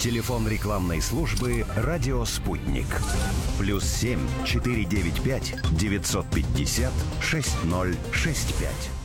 Телефон рекламной службы «Радио Спутник». +7 495 950 6065.